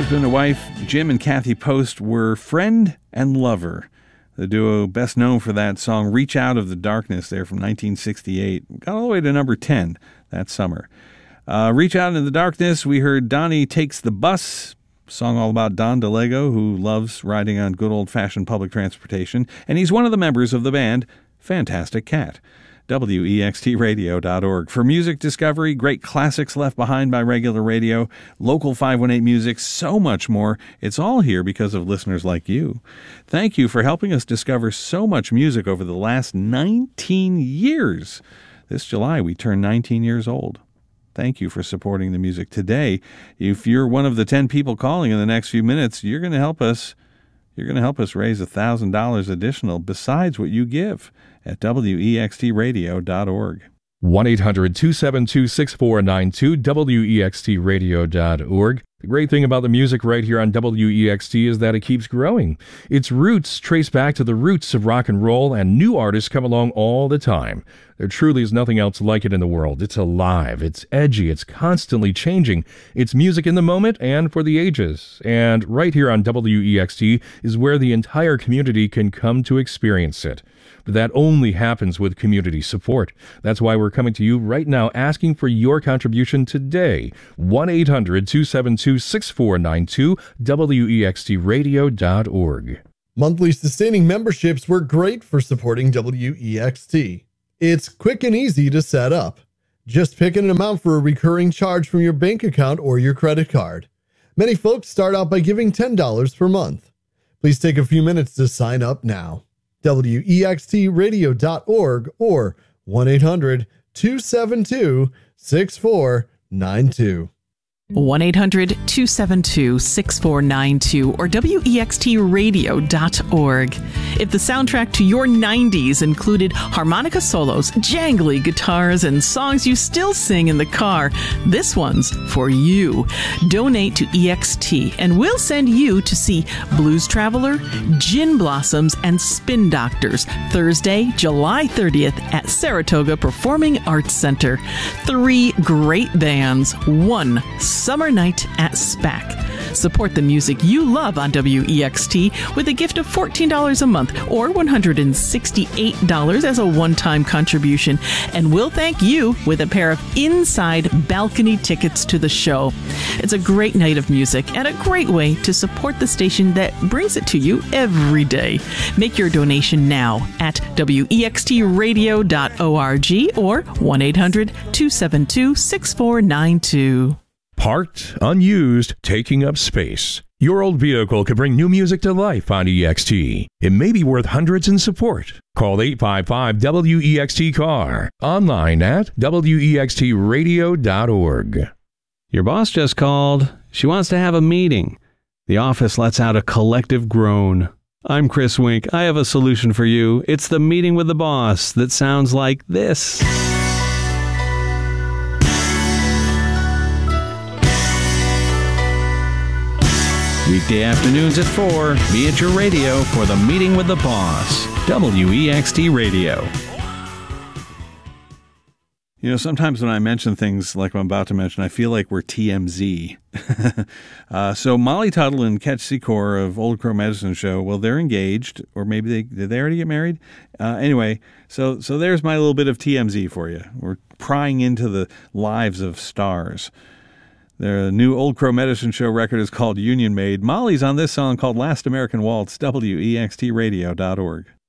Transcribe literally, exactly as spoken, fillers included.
Husband and wife Jim and Kathy Post were friend and lover. The duo best known for that song Reach Out of the Darkness there from nineteen sixty-eight. Got all the way to number ten that summer. Uh, Reach Out in the Darkness, we heard Donnie Takes the Bus, song all about Don DeLego, who loves riding on good old-fashioned public transportation, and he's one of the members of the band Fantastic Cat. W E X T radio dot org. For music discovery, great classics left behind by regular radio, local five one eight music, so much more. It's all here because of listeners like you. Thank you for helping us discover so much music over the last nineteen years. This July, we turn nineteen years old. Thank you for supporting the music today. If you're one of the ten people calling in the next few minutes, you're going to help us. You're going to help us raise one thousand dollars additional besides what you give at W E X T radio dot org. one eight hundred two seven two six four nine two, W E X T radio dot org. The great thing about the music right here on W E X T is that it keeps growing. Its roots trace back to the roots of rock and roll, and new artists come along all the time. There truly is nothing else like it in the world. It's alive, it's edgy, it's constantly changing. It's music in the moment and for the ages. And right here on W E X T is where the entire community can come to experience it. But that only happens with community support. That's why we're coming to you right now asking for your contribution today. one eight hundred two seven two six four nine two, W E X T radio dot org. Monthly sustaining memberships were great for supporting W E X T. It's quick and easy to set up. Just pick an amount for a recurring charge from your bank account or your credit card. Many folks start out by giving ten dollars per month. Please take a few minutes to sign up now. W E X T radio dot org or one eight hundred two seven two six four nine two. one eight hundred two seven two six four nine two or W E X T radio dot org. If the soundtrack to your nineties included harmonica solos, jangly guitars, and songs you still sing in the car, this one's for you. Donate to E X T and we'll send you to see Blues Traveler, Gin Blossoms, and Spin Doctors Thursday, July thirtieth at Saratoga Performing Arts Center. Three great bands, one summer night at SPAC. Support the music you love on W E X T with a gift of fourteen dollars a month or one hundred sixty-eight dollars as a one-time contribution. And we'll thank you with a pair of inside balcony tickets to the show. It's a great night of music and a great way to support the station that brings it to you every day. Make your donation now at W E X T radio dot org or one eight hundred two seven two six four nine two. Parked, unused, taking up space. Your old vehicle could bring new music to life on E X T. It may be worth hundreds in support. Call eight five five W E X T C A R. Online at W E X T radio dot org. Your boss just called. She wants to have a meeting. The office lets out a collective groan. I'm Chris Wink. I have a solution for you. It's the meeting with the boss that sounds like this. Weekday afternoons at four, be at your radio for the meeting with the boss. W E X T Radio. You know, sometimes when I mention things like I'm about to mention, I feel like we're T M Z. uh, so Molly Tuttle and Ketch Secor of Old Crow Medicine Show, well, they're engaged, or maybe they did they already get married? Uh, anyway, so so there's my little bit of T M Z for you. We're prying into the lives of stars. Their new Old Crow Medicine Show record is called Union Made. Molly's on this song called Last American Waltz, W E X T radio dot org.